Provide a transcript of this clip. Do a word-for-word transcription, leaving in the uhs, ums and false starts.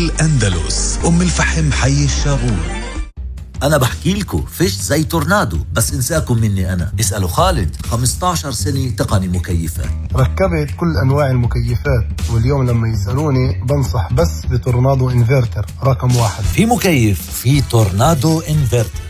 الأندلس، أم الفحم، حي الشاغور. أنا بحكي لكم فيش زي تورنادو، بس انساكم مني أنا. اسألوا خالد، خمسة عشر سنة تقني مكيفات، ركبت كل أنواع المكيفات، واليوم لما يسألوني بنصح بس بتورنادو انفرتر رقم واحد. في مكيف في تورنادو انفرتر،